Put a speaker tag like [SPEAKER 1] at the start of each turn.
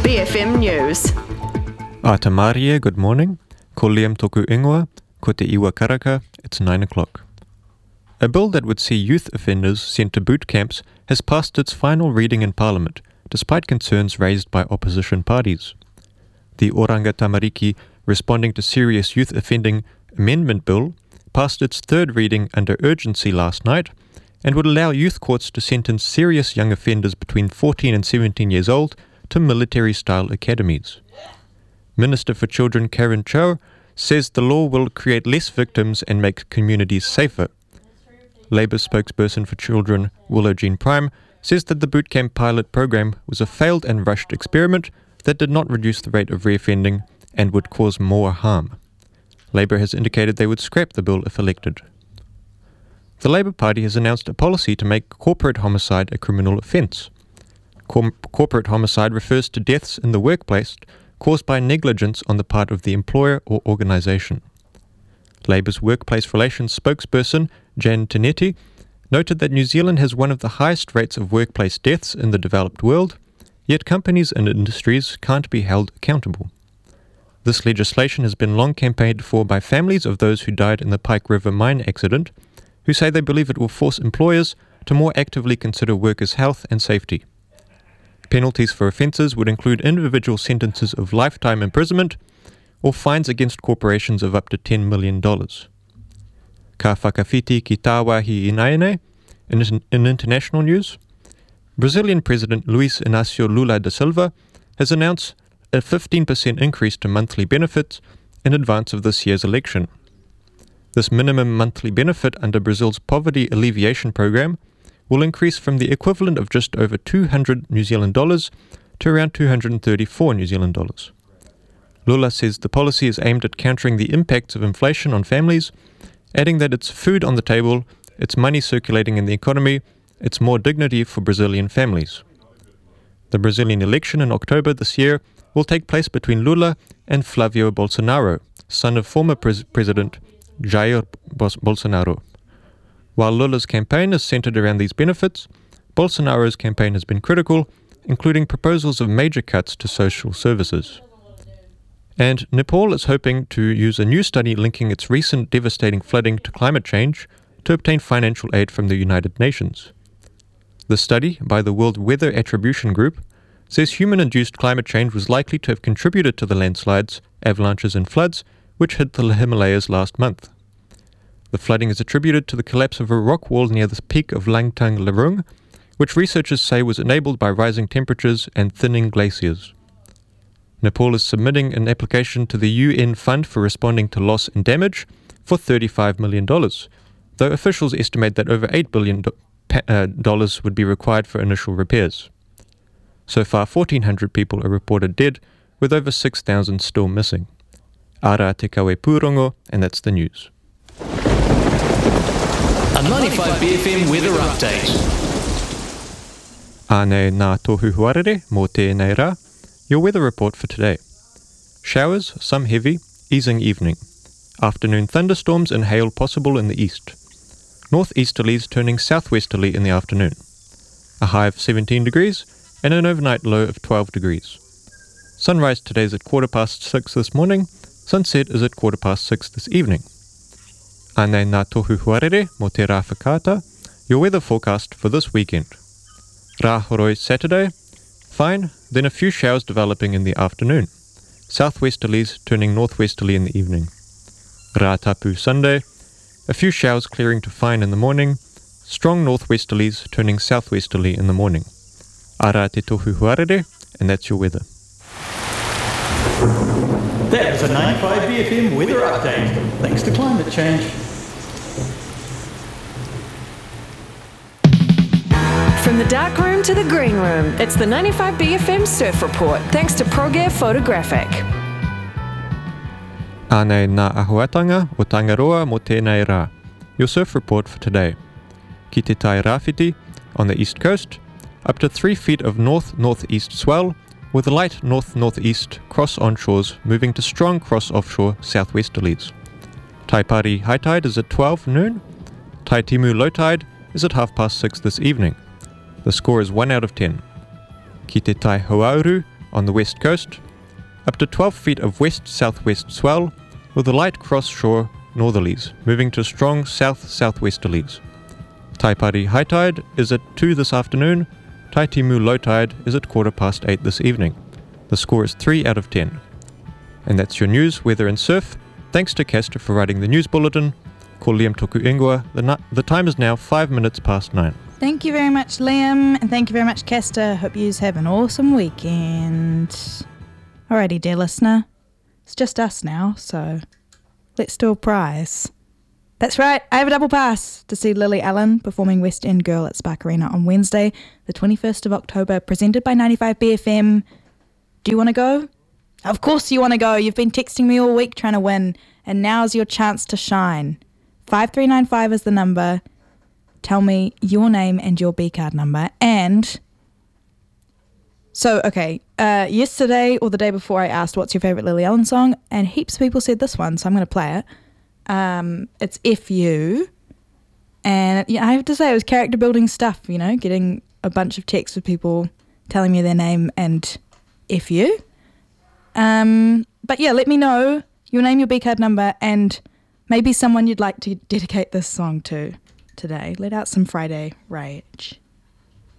[SPEAKER 1] BFM News.
[SPEAKER 2] Atamaria, good morning. Ko Liam toku ingoa, ko te iwa karaka, it's 9 o'clock. A bill that would see youth offenders sent to boot camps has passed its final reading in Parliament, despite concerns raised by opposition parties. The Oranga Tamariki Responding to Serious Youth Offending Amendment Bill passed its third reading under urgency last night and would allow youth courts to sentence serious young offenders between 14 and 17 years old to military-style academies. Minister for Children Karen Chow says the law will create less victims and make communities safer. Labour spokesperson for Children Willow Jean Prime says that the bootcamp pilot program was a failed and rushed experiment that did not reduce the rate of reoffending and would cause more harm. Labour has indicated they would scrap the bill if elected. The Labour Party has announced a policy to make corporate homicide a criminal offence. Corporate homicide refers to deaths in the workplace caused by negligence on the part of the employer or organisation. Labour's workplace relations spokesperson, Jan Tinetti, noted that New Zealand has one of the highest rates of workplace deaths in the developed world, yet companies and industries can't be held accountable. This legislation has been long campaigned for by families of those who died in the Pike River mine accident, who say they believe it will force employers to more actively consider workers' health and safety. Penalties for offences would include individual sentences of lifetime imprisonment or fines against corporations of up to $10 million. Ka whakawhiti ki tāwahi inaene. In international news, Brazilian President Luiz Inácio Lula da Silva has announced a 15% increase to monthly benefits in advance of this year's election. This minimum monthly benefit under Brazil's poverty alleviation program will increase from the equivalent of just over 200 New Zealand dollars to around 234 New Zealand dollars. Lula says the policy is aimed at countering the impacts of inflation on families, adding that it's food on the table, it's money circulating in the economy, it's more dignity for Brazilian families. The Brazilian election in October this year will take place between Lula and Flavio Bolsonaro, son of former President Jair Bolsonaro. While Lula's campaign is centered around these benefits, Bolsonaro's campaign has been critical, including proposals of major cuts to social services. And Nepal is hoping to use a new study linking its recent devastating flooding to climate change to obtain financial aid from the United Nations. The study, by the World Weather Attribution Group, says human-induced climate change was likely to have contributed to the landslides, avalanches and floods which hit the Himalayas last month. The flooding is attributed to the collapse of a rock wall near the peak of Langtang Lerung, which researchers say was enabled by rising temperatures and thinning glaciers. Nepal is submitting an application to the UN Fund for Responding to Loss and Damage for $35 million, though officials estimate that over $8 billion would be required for initial repairs. So far, 1,400 people are reported dead, with over 6,000 still missing. Ara te kawe pūrongo, and that's the news.
[SPEAKER 3] A 95 BFM weather update.
[SPEAKER 2] Ānei nā tohu huarere mō tēnei rā. Your weather report for today. Showers, some heavy, easing evening. Afternoon thunderstorms and hail possible in the east. Northeasterlies turning southwesterly in the afternoon. A high of 17 degrees and an overnight low of 12 degrees. Sunrise today is at 6:15 this morning. Sunset is at 6:15 this evening. Ānei nā tohu huarere mō te rā whakata. Your weather forecast for this weekend. Rā horoi Saturday, fine, then a few showers developing in the afternoon. Southwesterlies turning northwesterly in the evening. Rā tapu Sunday, a few showers clearing to fine in the morning. Strong northwesterlies turning southwesterly in the morning. Ara te tohu huarere, and that's your weather.
[SPEAKER 4] That was a 95 BFM weather update, thanks to climate change.
[SPEAKER 1] From the dark room to the green room, it's the 95 BFM Surf Report, thanks to ProGear Photographic.
[SPEAKER 2] Ānei nā ahuatanga o Tangaroa mō tēnei rā. Your surf report for today. Ki te tai Rāwhiti, on the east coast, up to 3 feet of north-northeast swell, with a light north-northeast cross onshores moving to strong cross offshore southwesterlies. Taipari high tide is at 12 noon. Taitimu low tide is at 6:30 this evening. The score is 1 out of 10. Ki te tai Hoauru On the west coast, up to 12 feet of west-southwest swell, with a light cross-shore northerlies, moving to strong south-southwesterlies. Taipari high tide is at 2 this afternoon. Taitimu low tide is at 8:15 this evening. The score is 3 out of 10. And that's your news, weather and surf. Thanks to Castor for writing the news bulletin. Ko Liam toku ingoa. The time is now 5 minutes past 9.
[SPEAKER 5] Thank you very much, Liam, and thank you very much, Castor. Hope you have an awesome weekend. Alrighty, dear listener. It's just us now, so let's do a prize. That's right, I have a double pass to see Lily Allen performing West End Girl at Spark Arena on Wednesday, the 21st of October, presented by 95BFM. Do you want to go? Of course you want to go. You've been texting me all week trying to win, and now's your chance to shine. 5395 is the number. Tell me your name and your B-card number. And so, okay, yesterday or the day before I asked what's your favourite Lily Allen song, and heaps of people said this one, so I'm going to play it. It's If You, and yeah, I have to say it was character building stuff, you know, getting a bunch of texts with people telling me their name and If You. But yeah, let me know your name, your B-card number, and maybe someone you'd like to dedicate this song to today. Let out some Friday rage.